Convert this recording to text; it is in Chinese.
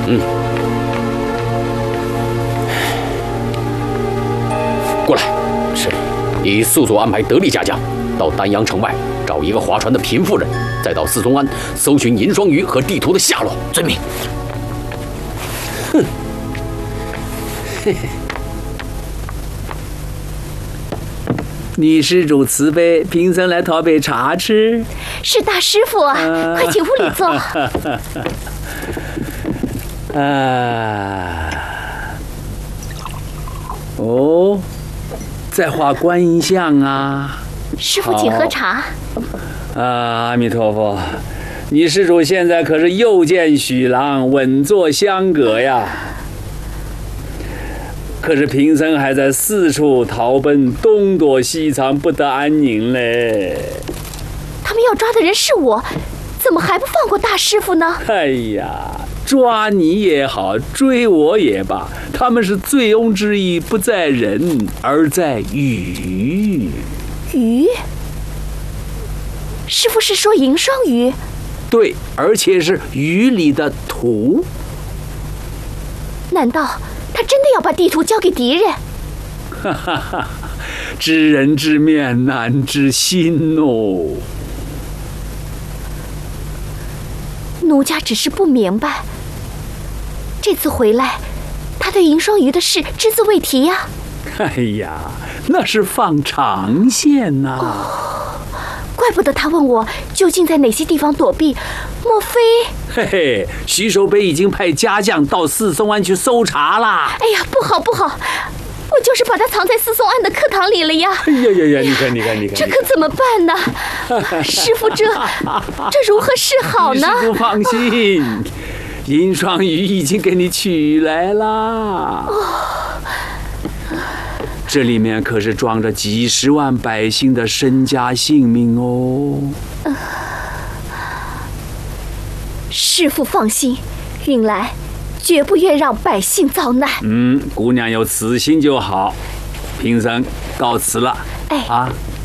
过来。是。你速速安排得力家将到丹阳城外找一个划船的贫妇人，再到四松庵搜寻银双鱼和地图的下落。遵命。哼。嘿嘿。 女施主慈悲，贫僧来讨杯茶吃。 是大师傅啊，快请屋里坐。 哦，在画观音像啊。 师傅请喝茶。 阿弥陀佛，女施主现在可是又见许郎，稳坐香阁呀。可是贫僧还在四处逃奔，东躲西藏，不得安宁嘞。 他们要抓的人是我，怎么还不放过大师傅呢？ 哎呀，抓你也好，追我也罢，他们是醉翁之意不在人，而在鱼。 鱼？师傅是说银双鱼？ 对，而且是鱼里的图。 难道他真的要把地图交给敌人？ 哈哈哈，知人知面难知心哦。 奴家只是不明白，这次回来，他对银双鱼的事只字未提呀。 哎呀，那是放长线呐。 怪不得他问我究竟在哪些地方躲避，莫非…… 嘿嘿，徐守备已经派家将到四松庵去搜查啦。 哎呀，不好不好，我就是把它藏在四松庵的课堂里了呀。 哎呀，你看， 这可怎么办呢？师傅，这如何是好呢？ 师傅放心，银双鱼已经给你取来啦。这里面可是装着几十万百姓的身家性命哦。 师父放心，允来绝不愿让百姓遭难。 姑娘有此心就好。贫僧告辞了。 哎。 啊。